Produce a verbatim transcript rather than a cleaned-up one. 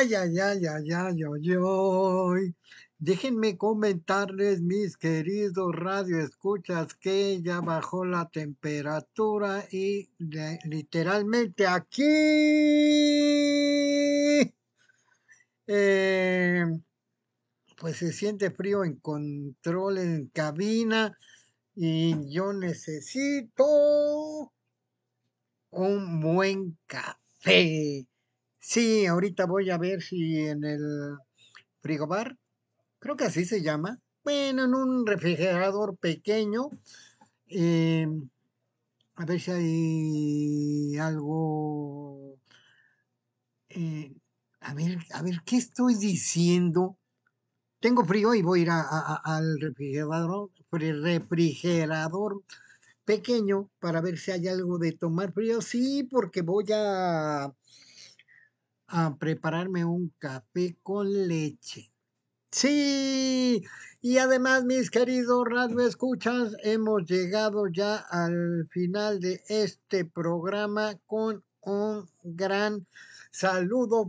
Ay, ay, ay, ay, ay, ay, ay. Déjenme comentarles, mis queridos radioescuchas, que ya bajó la temperatura y le- literalmente aquí, eh, pues se siente frío en control en cabina y yo necesito un buen café. Sí, ahorita voy a ver si en el frigobar, creo que así se llama. Bueno, en un refrigerador pequeño. eh, a ver si hay algo. eh, a ver, a ver, ¿qué estoy diciendo? Tengo frío y voy a ir a- a- a- al refrigerador, fri- refrigerador pequeño para ver si hay algo de tomar frío. Sí, porque voy a, a prepararme un café con leche. Sí, y además, mis queridos radio escuchas, hemos llegado ya al final de este programa con un gran saludo